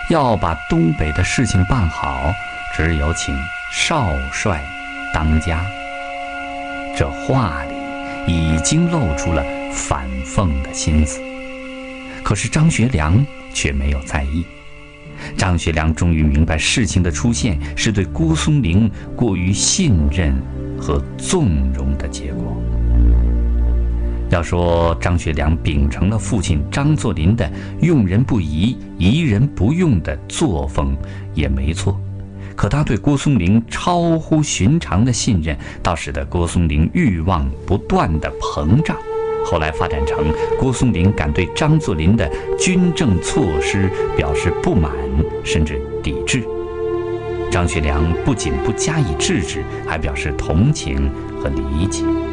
要把东北的事情办好，只有请少帅当家。这话里已经露出了反讽的心思，可是张学良却没有在意。张学良终于明白，事情的出现是对郭松龄过于信任和纵容的结果。要说张学良秉承了父亲张作霖的用人不疑、疑人不用的作风也没错，可他对郭松龄超乎寻常的信任，倒使得郭松龄欲望不断的膨胀，后来发展成郭松龄敢对张作霖的军政措施表示不满，甚至抵制。张学良不仅不加以制止，还表示同情和理解。